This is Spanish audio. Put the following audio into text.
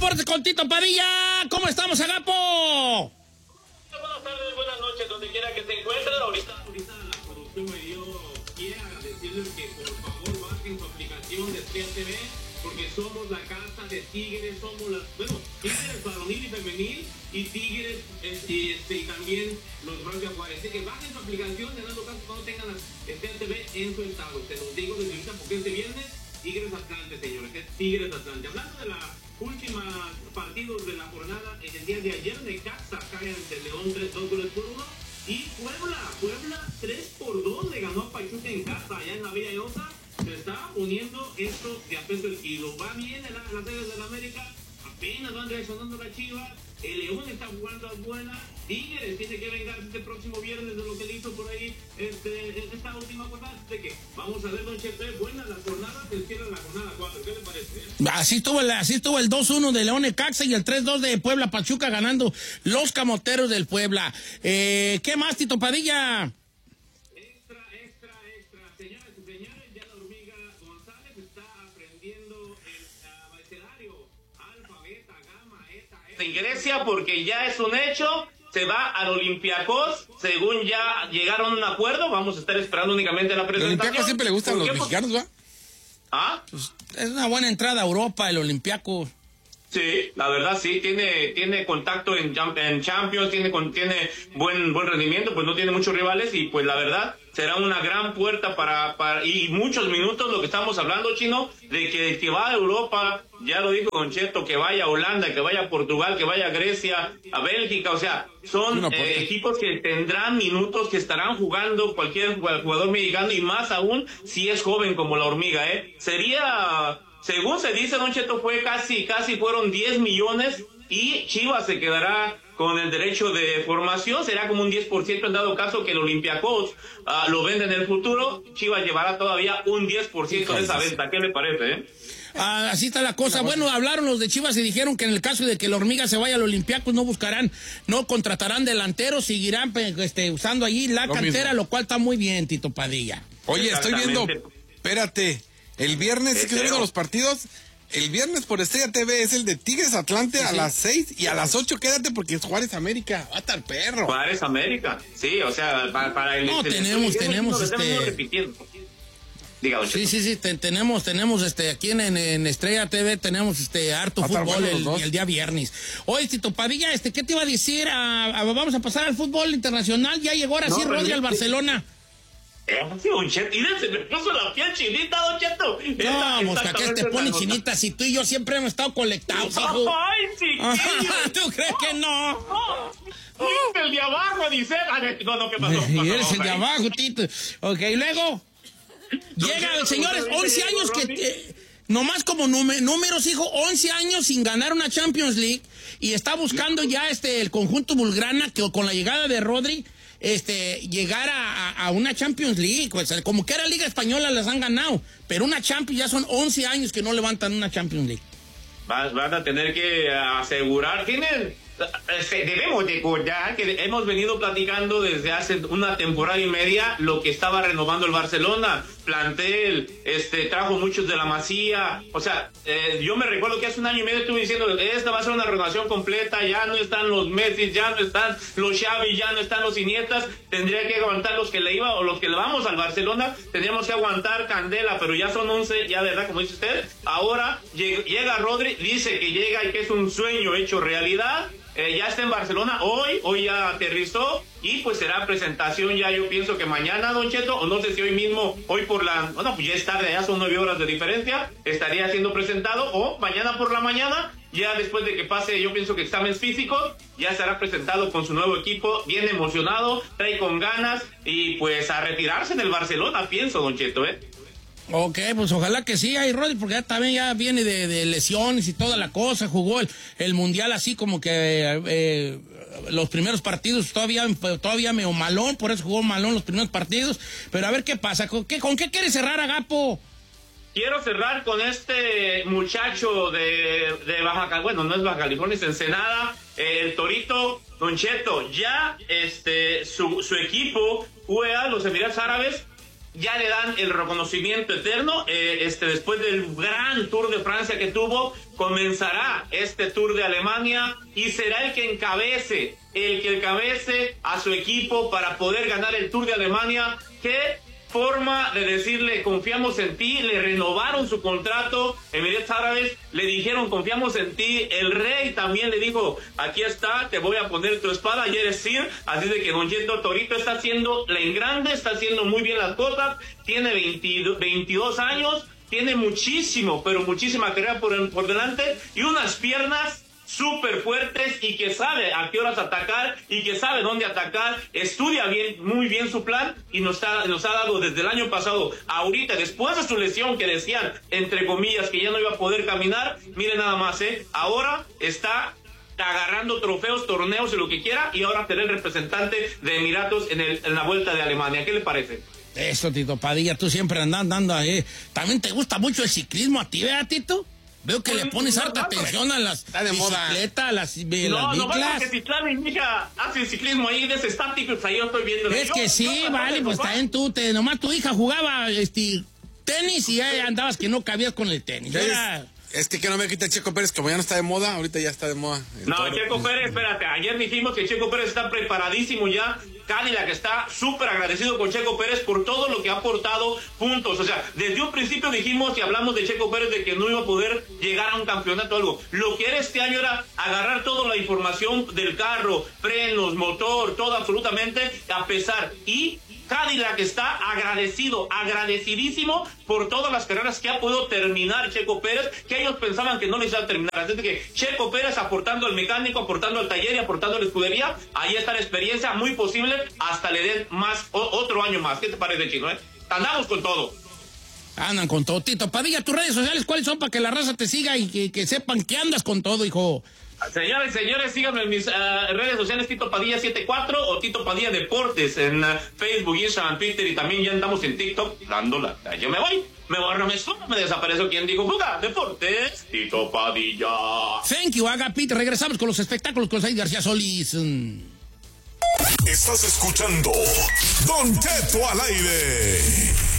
Deportes con Tito Padilla. ¿Cómo estamos, Agapo? Buenas tardes, buenas noches, donde quiera que se encuentren. Ahorita la producción me dio quiere agradecerles que por favor bajen su aplicación de Stea TV, porque somos la casa de Tigres, somos Tigres varonil y femenil, y Tigres y también los Bravos Juárez. Así que bajen su aplicación, de dando caso cuando tengan la Stea TV en su estado. Te lo digo desde ahorita porque este viernes Tigres Atlante, señores, Tigres Atlante. Hablando de la última partidos de la jornada, el día de ayer Necaxa cae ante León 3-2-1, y Puebla 3-2 le ganó a Pachuca en casa allá en la Villa Llosa. Se está poniendo esto de a peso el kilo. Va bien en las sedes de la América, apenas van reaccionando la Chivas. El León está jugando a buena. Tigres tiene que vengar este próximo viernes de lo que le hizo por ahí esta última jornada. De que vamos a ver, don Chepe, buena la jornada, se cierra la jornada 4. ¿Qué le parece? Así estuvo el 2-1 de León Necaxa y el 3-2 de Puebla Pachuca ganando los Camoteros del Puebla. ¿Qué más, Tito Padilla? Extra. Señoras y señores, ya la hormiga González está aprendiendo el abecedario, alfa, beta, gamma, eta. En Grecia, porque ya es un hecho. Se va al Olympiacos, según ya llegaron a un acuerdo. Vamos a estar esperando únicamente la presentación. El Olympiacos siempre le gustan los mexicanos, ¿va? ¿Ah? Pues es una buena entrada a Europa, el Olympiacos. Sí, la verdad sí, tiene contacto en Champions, tiene buen rendimiento, pues no tiene muchos rivales, y pues la verdad será una gran puerta para y muchos minutos, lo que estamos hablando, Chino, de que va a Europa, ya lo dijo Concheto, que vaya a Holanda, que vaya a Portugal, que vaya a Grecia, a Bélgica, o sea, son equipos que tendrán minutos, que estarán jugando cualquier jugador mexicano, y más aún si es joven como la hormiga, sería... Según se dice, don Cheto, fue casi fueron 10 millones, y Chivas se quedará con el derecho de formación. Será como un 10% en dado caso que el Olympiacos lo vende en el futuro. Chivas llevará todavía un 10% de esa venta. ¿Qué le parece, así está la cosa. Bueno, hablaron los de Chivas y dijeron que en el caso de que la hormiga se vaya al Olympiacos no contratarán delanteros, seguirán usando allí la cantera, lo cual está muy bien, Tito Padilla. Oye, estoy viendo, espérate, el viernes, que estoy viendo los partidos, el viernes por Estrella TV es el de Tigres Atlante a las 6, y a las 8 quédate porque es Juárez América. Va a estar perro. Juárez América, sí, o sea, para el... No, tenemos repitiendo. Diga, sí, tenemos aquí en Estrella TV tenemos harto fútbol el día viernes. Oye, Tito Padilla, ¿qué te iba a decir? Vamos a pasar al fútbol internacional. Ya llegó ahora sí Rodri al Barcelona. Don Cheto, y se me puso la piel chinita, don Cheto. No, mosca, que te pone chinita si tú y yo siempre hemos estado conectados, hijo. ¡Ay, sí! ¿Tú crees que no? El de abajo, dice. No, ¿qué pasó? Eres el de abajo, Tito. Ok, y luego llega, señores, 11 años que... nomás como números, hijo, 11 años sin ganar una Champions League, y está buscando ya el conjunto Bulgrana, que con la llegada de Rodri, llegar a una Champions League. Pues, como que era Liga Española, las han ganado, pero una Champions, ya son 11 años que no levantan una Champions League. Van a tener que asegurar, debemos recordar que hemos venido platicando desde hace una temporada y media lo que estaba renovando el Barcelona, plantel, trajo muchos de la Masía, o sea, yo me recuerdo que hace un año y medio estuve diciendo, esta va a ser una renovación completa, ya no están los Messi, ya no están los Xavi, ya no están los Iniestas, tendría que aguantar los que le vamos al Barcelona, tendríamos que aguantar Candela, pero ya son 11, ya verdad, como dice usted, ahora llega Rodri, dice que llega y que es un sueño hecho realidad. Ya está en Barcelona, hoy ya aterrizó, y pues será presentación ya, yo pienso que mañana, don Cheto, o no sé si hoy mismo, pues ya es tarde, ya son 9 horas de diferencia, estaría siendo presentado, o mañana por la mañana, ya después de que pase, yo pienso que exámenes físicos, ya estará presentado con su nuevo equipo, bien emocionado, trae con ganas, y pues a retirarse del Barcelona, pienso, don Cheto, Ok, pues ojalá que sí, ahí Rodri, porque ya viene de lesiones y toda la cosa, jugó el Mundial así como que los primeros partidos todavía medio malón, por eso jugó malón los primeros partidos, pero a ver qué pasa, ¿con qué quieres cerrar, Agapo? Quiero cerrar con este muchacho de Baja California, bueno, no es Baja California, es Ensenada, el Torito, don Cheto, ya su equipo juega los Emiratos Árabes. ya le dan el reconocimiento eterno, después del gran Tour de Francia que tuvo, comenzará este Tour de Alemania y será el que encabece a su equipo para poder ganar el Tour de Alemania. Qué forma de decirle confiamos en ti. Le renovaron su contrato. Emiratos Árabes le dijeron confiamos en ti. El rey también le dijo aquí está, te voy a poner tu espada y eres Sir. Así de que Don Cheto Torito está haciendo la en grande, está haciendo muy bien las cosas. Tiene 22 años, tiene muchísimo, pero muchísima carrera por delante y unas piernas súper fuertes, y que sabe a qué horas atacar y que sabe dónde atacar. Estudia muy bien su plan y nos ha dado desde el año pasado, ahorita después de su lesión que decían entre comillas que ya no iba a poder caminar, miren nada más, ahora está agarrando trofeos, torneos y lo que quiera, y ahora será el representante de Emiratos en la Vuelta de Alemania. ¿Qué le parece? Eso, Tito Padilla, tú siempre andas andando ahí. También te gusta mucho el ciclismo a ti, ¿verdad, Tito? Veo que le pones harta atención a las bicicletas, a las biclas. No, porque si claro, mi hija hace ciclismo ahí de ese estático, ahí yo estoy viendo. Es que sí, vale, pues también tú, nomás tu hija jugaba tenis y ya andabas que no cabías con el tenis. Es que no me quita Checo Pérez, como ya no está de moda, ahorita ya está de moda. Checo Pérez, espérate, ayer dijimos que Checo Pérez está preparadísimo ya. Cadillac está súper agradecido con Checo Pérez por todo lo que ha aportado puntos. O sea, desde un principio dijimos y hablamos de Checo Pérez de que no iba a poder llegar a un campeonato o algo. Lo que era este año era agarrar toda la información del carro, frenos, motor, todo absolutamente, a pesar. Y Cadillac está agradecidísimo por todas las carreras que ha podido terminar Checo Pérez, que ellos pensaban que no les iba a terminar. Así que Checo Pérez aportando al mecánico, aportando al taller y aportando a la escudería, ahí está la experiencia, muy posible, hasta le den más, otro año más. ¿Qué te parece, Chino? Andamos con todo. Andan con todo. Tito Padilla, tus redes sociales, ¿cuáles son para que la raza te siga y que sepan que andas con todo, hijo? Señores, síganme en mis redes sociales, Tito Padilla 74 o Tito Padilla Deportes en Facebook, Instagram, Twitter, y también ya andamos en TikTok dándola. Yo me voy, me desaparezco. ¿Quién dijo fuga? Deportes, Tito Padilla. Thank you, Agapit. Regresamos con los espectáculos con Said García Solís. Estás escuchando Don Cheto al aire.